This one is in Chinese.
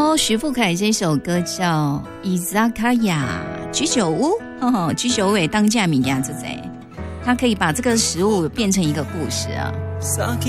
哦，徐富凯这首歌叫《伊扎卡亚居酒屋》，居酒屋的当家名呀，这他可以把这个食物变成一个故事啊。